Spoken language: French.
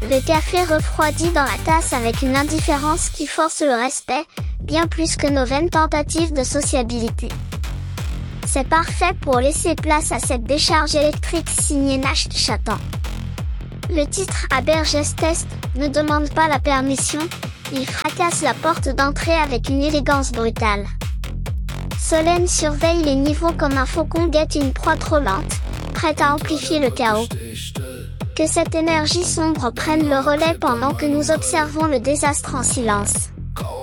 Le café refroidit dans la tasse avec une indifférence qui force le respect, bien plus que nos vaines tentatives de sociabilité. C'est parfait pour laisser place à cette décharge électrique signée Nash Chatan. Le titre Abergest Test ne demande pas la permission, il fracasse la porte d'entrée avec une élégance brutale. Solène surveille les niveaux comme un faucon guette une proie trop lente, prête à amplifier le chaos. Que cette énergie sombre prenne le relais pendant que nous observons le désastre en silence.